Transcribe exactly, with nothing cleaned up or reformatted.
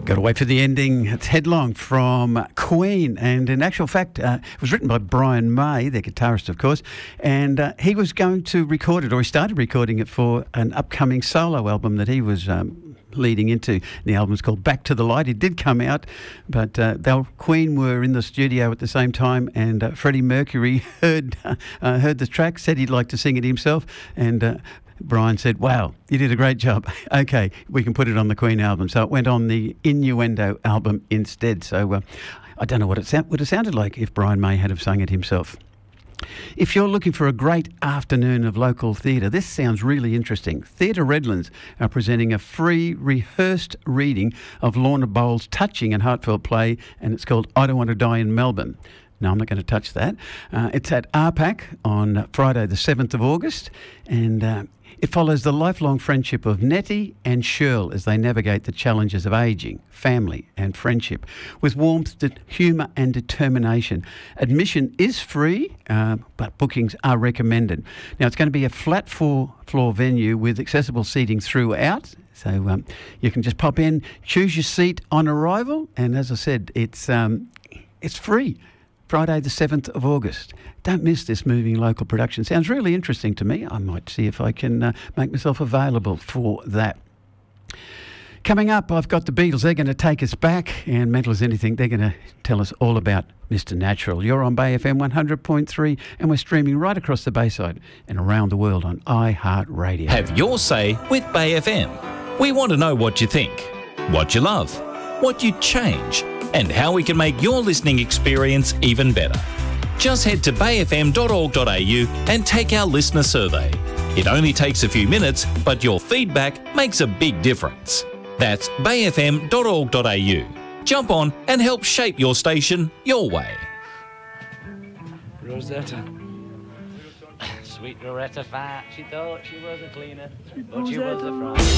Got to wait for the ending. It's Headlong from Queen. And in actual fact, uh, it was written by Brian May, their guitarist, of course. And uh, he was going to record it, or he started recording it for an upcoming solo album that he was um, leading into. The album's called Back to the Light. It did come out, but uh, they were, Queen were in the studio at the same time, and uh, Freddie Mercury heard, uh, heard the track, said he'd like to sing it himself, and uh, Brian said, wow, you did a great job. Okay, we can put it on the Queen album. So it went on the Innuendo album instead. So uh, I don't know what it sound, would have sounded like if Brian May had have sung it himself. If you're looking for a great afternoon of local theatre, this sounds really interesting. Theatre Redlands are presenting a free rehearsed reading of Lorna Bowles' touching and heartfelt play, and it's called I Don't Want to Die in Melbourne. No, I'm not going to touch that. Uh, it's at R PAC on Friday the seventh of August, and uh, it follows the lifelong friendship of Nettie and Shirl as they navigate the challenges of ageing, family and friendship with warmth, humour and determination. Admission is free, uh, but bookings are recommended. Now, it's going to be a flat four-floor venue with accessible seating throughout. So um, you can just pop in, choose your seat on arrival, and as I said, it's um, it's free. Friday the seventh of August. Don't miss this moving local production. Sounds really interesting to me. I might see if I can uh, make myself available for that. Coming up, I've got the Beatles. They're going to take us back, and Mental as Anything, they're going to tell us all about Mister Natural. You're on Bay F M one hundred point three, and we're streaming right across the Bayside and around the world on iHeartRadio. Have your say with Bay F M. We want to know what you think, what you love, what you change, and how we can make your listening experience even better. Just head to bay f m dot org dot a u and take our listener survey. It only takes a few minutes, but your feedback makes a big difference. That's bay f m dot org dot a u. Jump on and help shape your station your way. Rosetta. Sweet Loretta Fat, she thought she was a cleaner, but she was a friend.